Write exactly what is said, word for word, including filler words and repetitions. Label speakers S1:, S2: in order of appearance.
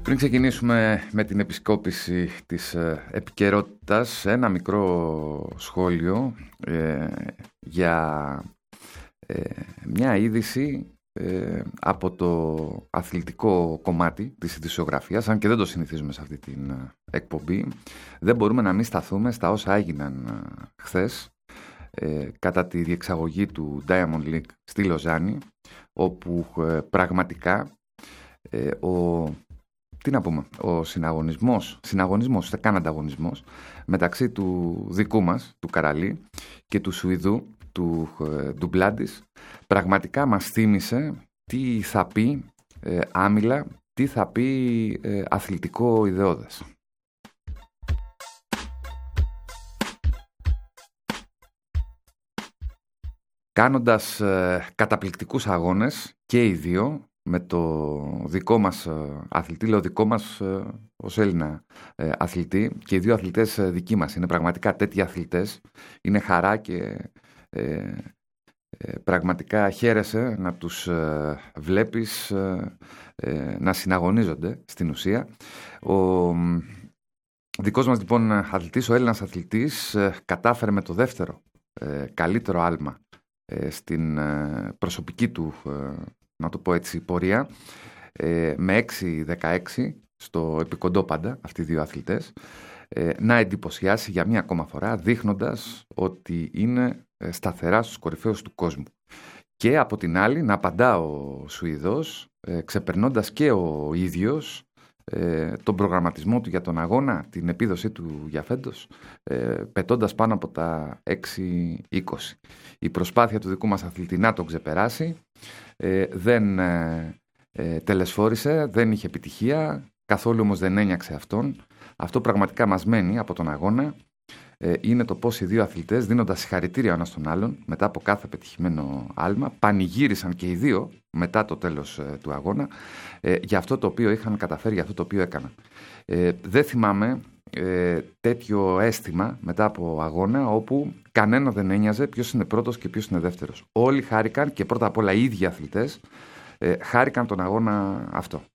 S1: Πριν ξεκινήσουμε με την επισκόπηση της ε, επικαιρότητας, ένα μικρό σχόλιο ε, για ε, μια είδηση ε, από το αθλητικό κομμάτι της ειδησιογραφίας, αν και δεν το συνηθίζουμε σε αυτή την ε, εκπομπή. Δεν μπορούμε να μην σταθούμε στα όσα έγιναν ε, χθες ε, κατά τη διεξαγωγή του Diamond League στη Λοζάνη, όπου ε, πραγματικά ε, ο Τι να πούμε, ο συναγωνισμός, συναγωνισμός, ούτε καν ανταγωνισμός, μεταξύ του δικού μας, του Καραλή, και του Σουηδού, του Ντουμπλάντης, πραγματικά μας θύμισε τι θα πει ε, άμυλα, τι θα πει ε, αθλητικό ιδεώδες. Κάνοντας ε, καταπληκτικούς αγώνες και οι δύο, με το δικό μας αθλητή, λέω δικό μας ως Έλληνα αθλητή, και οι δύο αθλητές δικοί μας. Είναι πραγματικά τέτοιοι αθλητές. Είναι χαρά και ε, ε, πραγματικά χαίρεσαι να τους ε, βλέπεις ε, ε, να συναγωνίζονται στην ουσία. Ο δικός μας λοιπόν αθλητής, ο Έλληνας αθλητής, ε, κατάφερε με το δεύτερο ε, καλύτερο άλμα ε, στην ε, προσωπική του ε, να το πω έτσι, πορεία, ε, με έξι δεκαέξι στο επικοντό πάντα, αυτοί οι δύο αθλητές, ε, να εντυπωσιάσει για μία ακόμα φορά, δείχνοντας ότι είναι σταθερά στους κορυφαίους του κόσμου. Και από την άλλη να απαντά ο Σουηδός, ε, ξεπερνώντας και ο ίδιος ε, τον προγραμματισμό του για τον αγώνα, την επίδοσή του για φέτος, ε, πετώντας πάνω από τα έξι είκοσι. Η προσπάθεια του δικού μας αθλητή να τον ξεπεράσει Ε, δεν ε, ε, τελεσφόρησε, δεν είχε επιτυχία, καθόλου όμως δεν ένιαξε αυτόν. Αυτό πραγματικά μας μένει από τον αγώνα ε, είναι το πώς οι δύο αθλητές, δίνοντας συγχαρητήρια ο ένας τον άλλον μετά από κάθε πετυχημένο άλμα, πανηγύρισαν και οι δύο μετά το τέλος ε, του αγώνα ε, για αυτό το οποίο είχαν καταφέρει, για αυτό το οποίο έκαναν. Ε, δεν θυμάμαι ε, τέτοιο αίσθημα μετά από αγώνα όπου κανένα δεν ένοιαζε ποιος είναι πρώτος και ποιος είναι δεύτερος. Όλοι χάρηκαν, και πρώτα απ' όλα οι ίδιοι αθλητές ε, χάρηκαν τον αγώνα αυτό.